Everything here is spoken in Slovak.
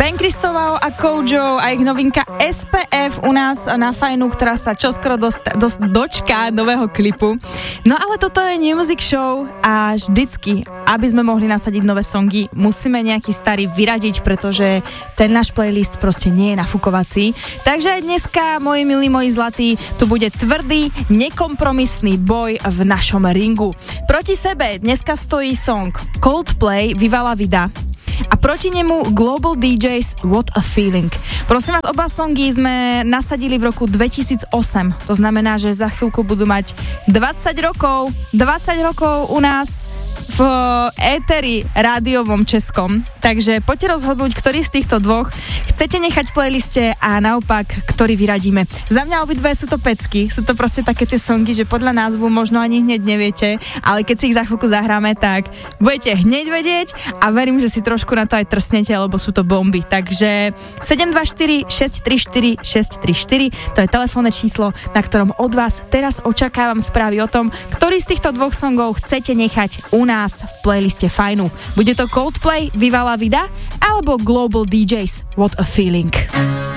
Ben Kristovau a Kojo a ich novinka SPF u nás na Fajnu, ktorá sa čoskoro dočká nového klipu. No ale toto je New Music Show a vždycky, aby sme mohli nasadiť nové songy, musíme nejaký starý vyradiť, pretože ten náš playlist proste nie je nafukovací. Takže aj dneska, moji milí, moji zlatí, tu bude tvrdý, nekompromisný boj v našom ringu. Proti sebe dneska stojí song Coldplay Viva la Vida a proti nemu Global DJs What a Feeling. Prosím vás, oba songy sme nasadili v roku 2008. To znamená, že za chvíľku budú mať 20 rokov u nás v éteri rádiovom českom. Takže poďte rozhodnúť, ktorý z týchto dvoch chcete nechať v playliste a naopak, ktorý vyradíme. Za mňa obidve sú to pecky, sú to proste také tie songy, že podľa názvu možno ani hneď neviete, ale keď si ich za chvíľku zahráme, tak budete hneď vedieť a verím, že si trošku na to aj trsnete, lebo sú to bomby. Takže 724 634 634, to je telefónne číslo, na ktorom od vás teraz očakávam správy o tom, ktorý z týchto dvoch songov chcete nechať u nás v playliste Fajnu. Bude to Coldplay Viva la Vida alebo Global DJs What a Feeling.